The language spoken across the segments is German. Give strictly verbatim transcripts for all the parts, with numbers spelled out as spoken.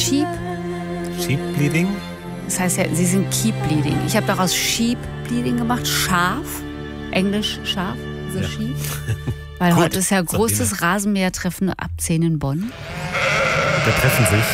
Sheep. Sheep Bleeding? Das heißt ja, sie sind Keep Bleeding. Ich habe daraus Sheep Bleeding gemacht. Schaf. Englisch Schaf. Also ja. Sheep. Weil Gut, heute ist ja großes Rasenmähertreffen ab zehn in Bonn. Da treffen sich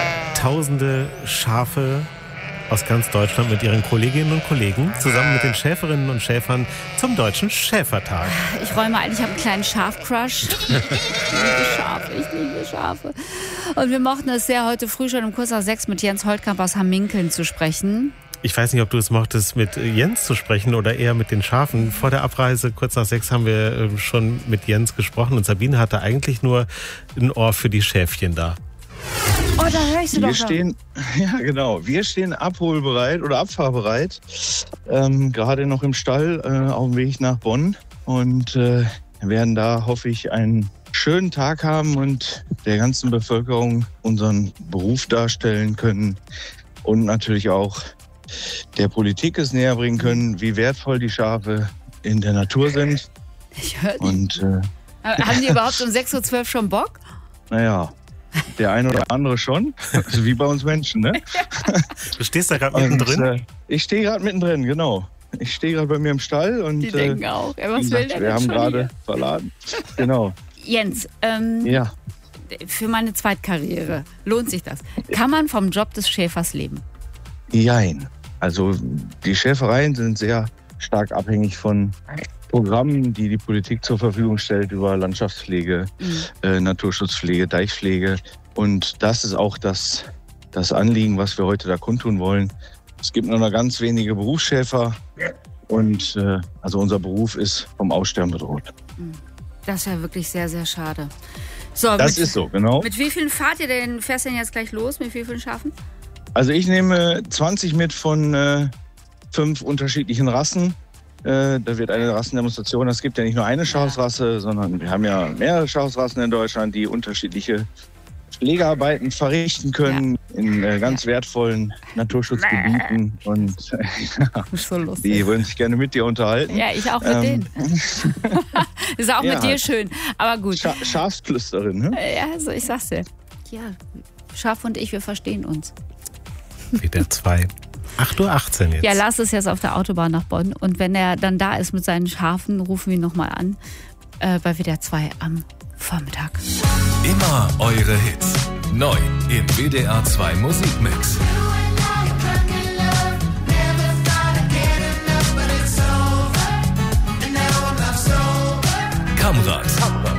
tausende Schafe aus ganz Deutschland mit ihren Kolleginnen und Kollegen zusammen mit den Schäferinnen und Schäfern zum Deutschen Schäfertag. Ich räume ein, ich habe einen kleinen Schaf-Crush. Ich liebe Schafe, ich liebe Schafe. Und wir mochten es sehr, heute früh schon um kurz nach sechs mit Jens Holtkamp aus Hamminkeln zu sprechen. Ich weiß nicht, ob du es mochtest, mit Jens zu sprechen oder eher mit den Schafen. Vor der Abreise, kurz nach sechs, haben wir schon mit Jens gesprochen und Sabine hatte eigentlich nur ein Ohr für die Schäfchen da. Oh, da höre ich sie doch wir stehen, ja, genau. Wir stehen abholbereit oder abfahrbereit. Ähm, gerade noch im Stall äh, auf dem Weg nach Bonn. Und äh, werden da, hoffe ich, einen schönen Tag haben und der ganzen Bevölkerung unseren Beruf darstellen können. Und natürlich auch der Politik es näher bringen können, wie wertvoll die Schafe in der Natur sind. Ich höre Und äh, Haben die überhaupt um sechs Uhr zwölf schon Bock? Naja. Der eine oder andere schon, also wie bei uns Menschen, ne? Du stehst da gerade mittendrin? Und, äh, ich stehe gerade mittendrin, genau. Ich stehe gerade bei mir im Stall und die denken äh, auch, ja, was will der wir denn haben schon gerade hier? verladen. Genau. Jens, ähm, ja. für meine Zweitkarriere, lohnt sich das? Kann man vom Job des Schäfers leben? Jein. Also die Schäfereien sind sehr stark abhängig von Programmen, die die Politik zur Verfügung stellt über Landschaftspflege, mhm. äh, Naturschutzpflege, Deichpflege. Und das ist auch das, das Anliegen, was wir heute da kundtun wollen. Es gibt nur noch ganz wenige Berufsschäfer und äh, also unser Beruf ist vom Aussterben bedroht. Das ist ja wirklich sehr, sehr schade. So, das mit, ist so, genau. Mit wie vielen fahrt ihr denn? Fährst du denn jetzt gleich los? Mit wie vielen Schafen? Also ich nehme zwanzig mit von äh, fünf unterschiedlichen Rassen. Äh, da wird eine Rassendemonstration. Es gibt ja nicht nur eine Schafsrasse, sondern wir haben ja mehrere Schafsrassen in Deutschland, die unterschiedliche Pflegearbeiten verrichten können ja. in äh, ganz wertvollen Naturschutzgebieten. Und äh, so lustig. Die würden sich gerne mit dir unterhalten. Ja, ich auch mit ähm, denen. Ist auch ja, mit dir halt. Schön, aber gut. Scha- Schafsflüsterin, ne? Ja, also ich sag's dir. Ja, Schaf und ich, wir verstehen uns. W D R zwei. acht Uhr achtzehn jetzt. Ja, Lars ist jetzt auf der Autobahn nach Bonn. Und wenn er dann da ist mit seinen Schafen, rufen wir ihn nochmal an. Äh, bei W D R zwei am Vormittag. Immer eure Hits. Neu im W D R zwei Musikmix. Kamrat.